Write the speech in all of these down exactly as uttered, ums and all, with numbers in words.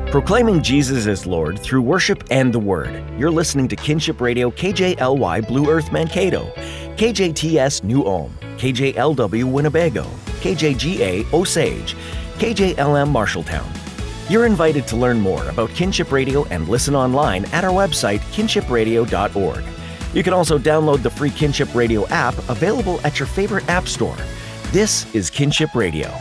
Proclaiming Jesus as Lord through worship and the Word. You're listening to Kinship Radio K J L Y Blue Earth Mankato, K J T S New Ulm, K J L W Winnebago, K J G A Osage, K J L M Marshalltown. You're invited to learn more about Kinship Radio and listen online at our website, kinship radio dot org. You can also download the free Kinship Radio app available at your favorite app store. This is Kinship Radio.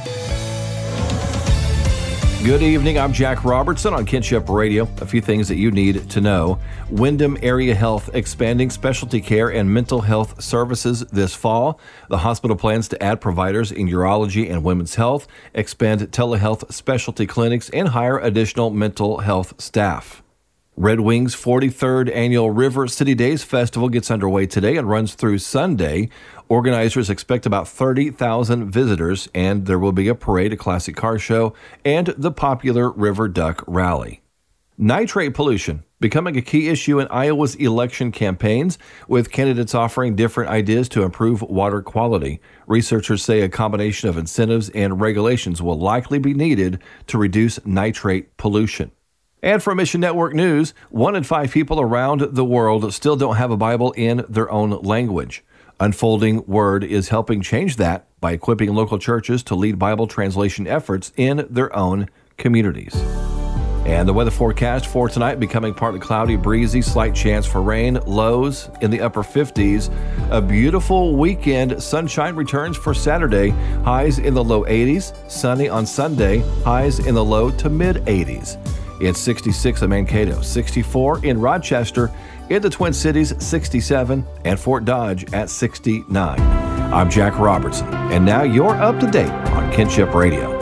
Good evening, I'm Jack Robertson on Kinship Radio. A few things that you need to know. Wyndham Area Health expanding specialty care and mental health services this fall. The hospital plans to add providers in urology and women's health, expand telehealth specialty clinics, and hire additional mental health staff. Red Wings' forty-third Annual River City Days Festival gets underway today and runs through Sunday. Organizers expect about thirty thousand visitors, and there will be a parade, a classic car show, and the popular River Duck Rally. Nitrate pollution becoming a key issue in Iowa's election campaigns, with candidates offering different ideas to improve water quality. Researchers say a combination of incentives and regulations will likely be needed to reduce nitrate pollution. And from Mission Network News, one in five people around the world still don't have a Bible in their own language. Unfolding Word is helping change that by equipping local churches to lead Bible translation efforts in their own communities. And the weather forecast for tonight becoming partly cloudy, breezy, slight chance for rain, lows in the upper fifties. A beautiful weekend. Sunshine returns for Saturday, highs in the low eighties. Sunny on Sunday, highs in the low to mid eighties. It's sixty-six in Mankato, sixty-four in Rochester, in the Twin Cities, sixty-seven, and Fort Dodge at sixty-nine. I'm Jack Robertson, and now you're up to date on Kinship Radio.